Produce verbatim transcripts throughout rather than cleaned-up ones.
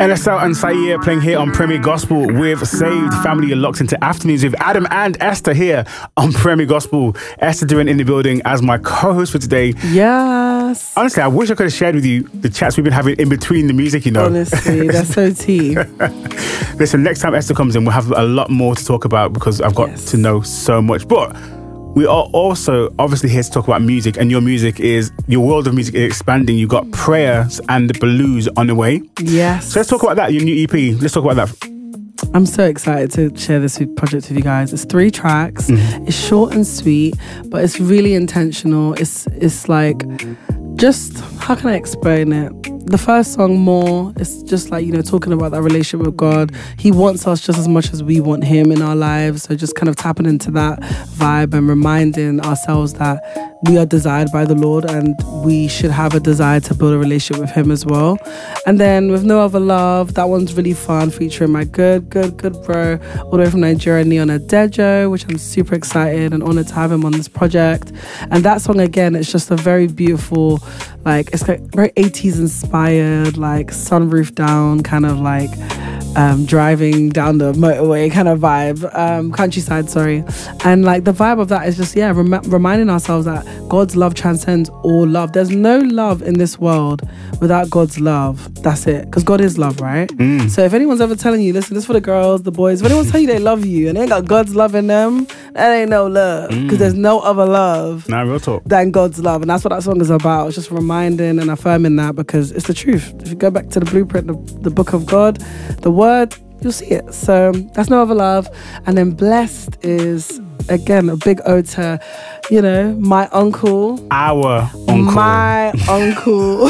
L S L and Sayer playing here on Premier Gospel with Saved Family. You're locked into Afternoons with Adam and Esther here on Premier Gospel. Esther doing in the building as my co-host for today. Yes. Honestly, I wish I could have shared with you the chats we've been having in between the music, you know. Honestly, that's so tea. Listen, next time Esther comes in, we'll have a lot more to talk about because I've got Yes. to know so much. But we are also obviously here to talk about music, and your music is, your world of music is expanding. You've got Prayers and Blues on the way. Yes. So let's talk about that, your new E P. Let's talk about that. I'm so excited to share this project with you guys. It's three tracks. Mm-hmm. It's short and sweet, but it's really intentional. It's it's like, just, how can I explain it? The first song, More, it's just like, you know, talking about that relationship with God. He wants us just as much as we want him in our lives. So just kind of tapping into that vibe and reminding ourselves that we are desired by the Lord and we should have a desire to build a relationship with him as well. And then with No Other Love, that one's really fun, featuring my good, good, good bro, all the way from Nigeria, Neon Adejo, which I'm super excited and honored to have him on this project. And that song, again, it's just a very beautiful, like, it's like very eighties inspired, like sunroof down, kind of like um, driving down the motorway kind of vibe, um, countryside, sorry. And like the vibe of that is just, yeah, rem- reminding ourselves that God's love transcends all love. There's no love in this world without God's love. That's it. Because God is love, right? Mm. So if anyone's ever telling you, listen, this is for the girls, the boys, if anyone's telling you they love you and they ain't got God's love in them, that ain't no love. Because mm. there's no other love nah, real talk. than God's love. And that's what that song is about. It's just reminding and affirming that, because it's the truth. If you go back to the blueprint, the, the book of God, the word, you'll see it. So that's No Other Love. And then Blessed is, again, a big ode to, you know, my uncle. Our uncle. My uncle.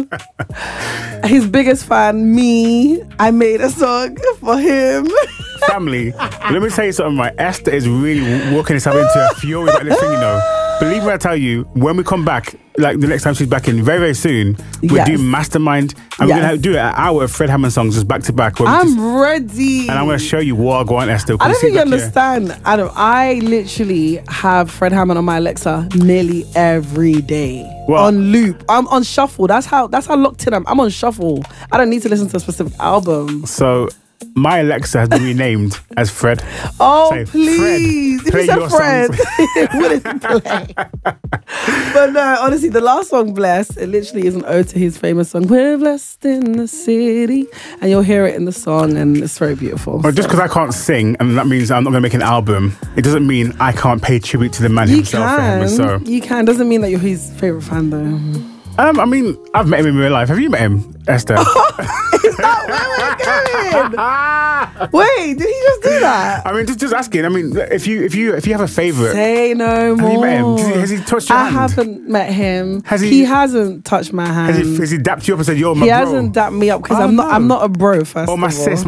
His biggest fan, me. I made a song for him. Family, let me tell you something, right? Esther is really walking herself into a fury about this thing, you know. Believe me, I tell you, when we come back, like the next time she's back in, very, very soon, we'll yes. do Mastermind. And yes. we're going to do an hour of Fred Hammond songs just back to back. I'm just, ready. And I'm going to show you what I go on, Esther. I don't think you back, understand. Yeah. Adam, I literally have Fred Hammond on my Alexa nearly every day. What? On loop. I'm on shuffle. That's how That's how locked in I'm. I'm on shuffle. I don't need to listen to a specific album. So my Alexa has been renamed as Fred. Oh, Say, please. Fred, if you said Fred, it wouldn't play. But no, honestly, the last song, Blessed, it literally is an ode to his famous song, We're Blessed in the City. And you'll hear it in the song, and it's very beautiful. Well, so. Just because I can't sing, and that means I'm not going to make an album, it doesn't mean I can't pay tribute to the man you himself. Can. Him, so. You can. Doesn't mean that you're his favourite fan, though. Um, I mean, I've met him in real life. Have you met him, Esther? Is that where we're going? Wait, did he just do that? I mean, just, just asking. I mean, if you if you if you have a favourite, say no more. Have you met him? Has he, has he touched your I hand? I haven't met him. Has he? He hasn't touched my hand. Has he, has he dapped you up and said, "You're my he bro"? He hasn't dapped me up because oh, I'm not. No. I'm not a bro. First oh, my of all. sis.